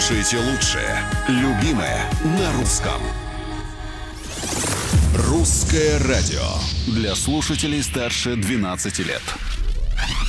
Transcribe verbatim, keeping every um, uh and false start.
Слушайте лучшее. Любимое на русском. Русское радио. Для слушателей старше двенадцати лет.